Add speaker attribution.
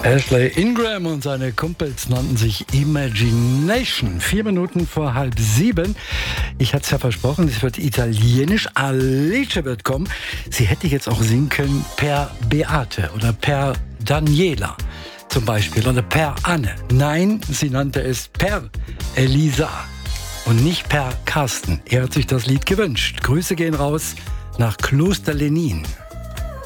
Speaker 1: Ashley Ingram und seine Kumpels nannten sich Imagination. 4 Minuten vor 6:30. Ich hatte es ja versprochen, es wird italienisch. Alice wird kommen. Sie hätte jetzt auch singen können per Beate oder per Daniela zum Beispiel oder per Anne. Nein, sie nannte es per Elisa und nicht per Carsten. Er hat sich das Lied gewünscht. Grüße gehen raus nach Kloster Lenin.